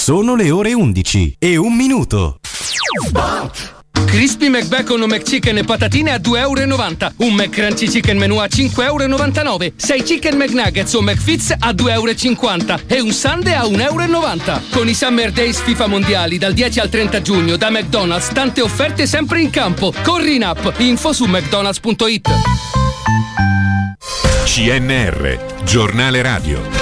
Sono le ore 11:01. Crispy McBacon o McChicken e patatine a €2,90. Un McCrunchy Chicken Menù a €5,99. 6 Chicken McNuggets o McFits a €2,50. E un sundae a €1,90. Con i Summer Days FIFA Mondiali dal 10 al 30 giugno da McDonald's, tante offerte sempre in campo. Corri in app, info su mcdonalds.it. CNR, giornale radio.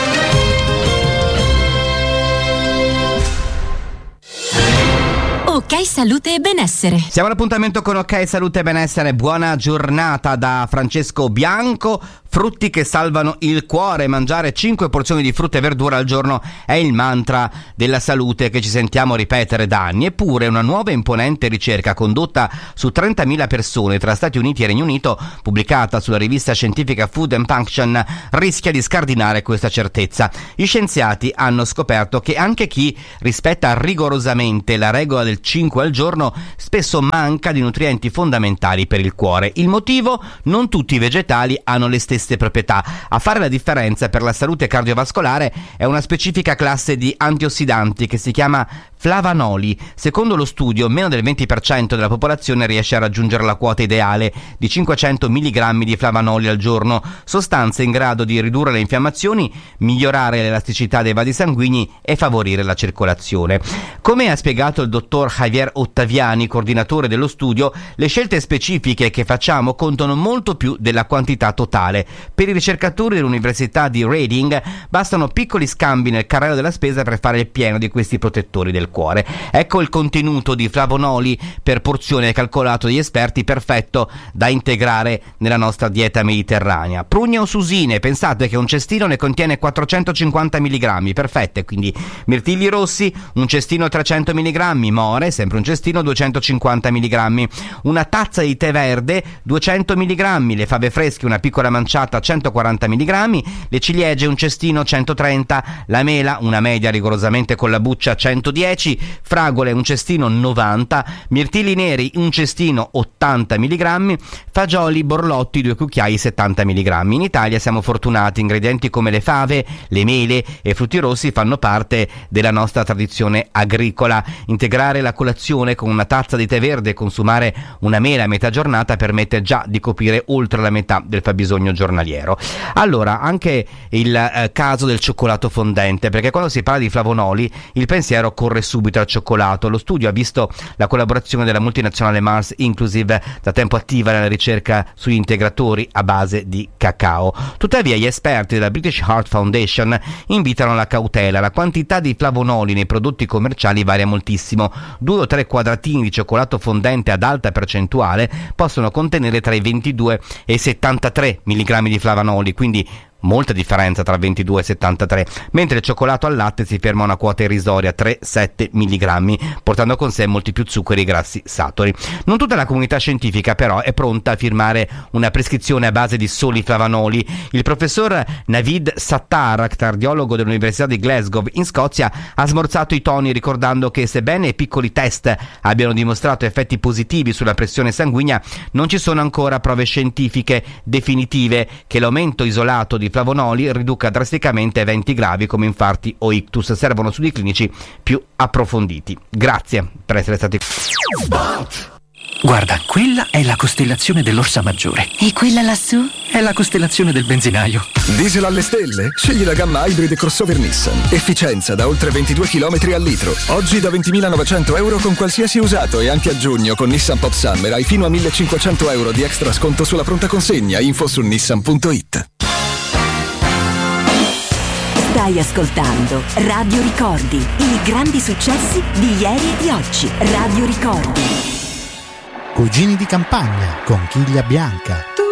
Ok Salute e Benessere. Siamo all'appuntamento con Ok Salute e Benessere. Buona giornata da Francesco Bianco. Frutti che salvano il cuore. Mangiare 5 porzioni di frutta e verdura al giorno è il mantra della salute che ci sentiamo ripetere da anni. Eppure una nuova e imponente ricerca condotta su 30.000 persone tra Stati Uniti e Regno Unito, pubblicata sulla rivista scientifica Food and Function, rischia di scardinare questa certezza. Gli scienziati hanno scoperto che anche chi rispetta rigorosamente la regola del 5 al giorno spesso manca di nutrienti fondamentali per il cuore. Il motivo? Non tutti i vegetali hanno le stesse proprietà. A fare la differenza per la salute cardiovascolare è una specifica classe di antiossidanti che si chiama flavanoli. Secondo lo studio, meno del 20% della popolazione riesce a raggiungere la quota ideale di 500 mg di flavanoli al giorno, sostanze in grado di ridurre le infiammazioni, migliorare l'elasticità dei vasi sanguigni e favorire la circolazione. Come ha spiegato il dottor Javier Ottaviani, coordinatore dello studio, le scelte specifiche che facciamo contano molto più della quantità totale. Per i ricercatori dell'Università di Reading bastano piccoli scambi nel carrello della spesa per fare il pieno di questi protettori del cuore. Ecco il contenuto di flavonoli per porzione calcolato dagli esperti, perfetto da integrare nella nostra dieta mediterranea. Prugne o susine, pensate che un cestino ne contiene 450 mg, perfette, quindi mirtilli rossi, un cestino 300 mg, more, sempre un cestino 250 mg, una tazza di tè verde 200 mg, le fave fresche una piccola manciata 140 mg, le ciliegie un cestino 130, la mela una media rigorosamente con la buccia 110, fragole un cestino 90, mirtilli neri un cestino 80 mg, fagioli borlotti 2 cucchiai 70 mg. In Italia siamo fortunati, ingredienti come le fave, le mele e frutti rossi fanno parte della nostra tradizione agricola. Integrare la colazione con una tazza di tè verde e consumare una mela a metà giornata permette già di coprire oltre la metà del fabbisogno giornaliero. Allora, anche il caso del cioccolato fondente, perché quando si parla di flavonoli il pensiero corre subito al cioccolato. Lo studio ha visto la collaborazione della multinazionale Mars Inclusive, da tempo attiva nella ricerca sugli integratori a base di cacao. Tuttavia gli esperti della British Heart Foundation invitano alla cautela. La quantità di flavonoli nei prodotti commerciali varia moltissimo. 2 o 3 quadratini di cioccolato fondente ad alta percentuale possono contenere tra i 22 e i 73 mg di flavanoli, quindi molta differenza tra 22 e 73, mentre il cioccolato al latte si ferma a una quota irrisoria 3-7 mg, portando con sé molti più zuccheri e grassi saturi. Non tutta la comunità scientifica però è pronta a firmare una prescrizione a base di soli flavanoli. Il professor Navid Sattar, cardiologo dell'Università di Glasgow in Scozia, ha smorzato i toni ricordando che sebbene piccoli test abbiano dimostrato effetti positivi sulla pressione sanguigna, non ci sono ancora prove scientifiche definitive che l'aumento isolato di flavonoli riduca drasticamente eventi gravi come infarti o ictus. Servono studi clinici più approfonditi. Grazie per essere stati. Guarda, quella è la costellazione dell'Orsa Maggiore. E quella lassù? È la costellazione del benzinaio. Diesel alle stelle? Scegli la gamma hybrid e crossover Nissan. Efficienza da oltre 22 km al litro. Oggi da 20.900 euro con qualsiasi usato, e anche a giugno con Nissan Pop Summer hai fino a 1.500 euro di extra sconto sulla pronta consegna. Info su nissan.it. Stai ascoltando Radio Ricordi, i grandi successi di ieri e di oggi. Radio Ricordi. Cugini di campagna con Chiglia Bianca.